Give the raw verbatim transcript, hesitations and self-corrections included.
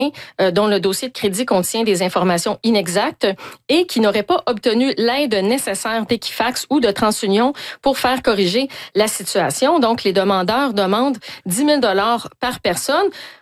euh, dont le dossier de crédit contient des informations inexactes et qui n'auraient pas obtenu l'aide nécessaire d'Equifax ou de TransUnion pour faire corriger la situation. Donc, les demandeurs demandent dix mille dollars par personne.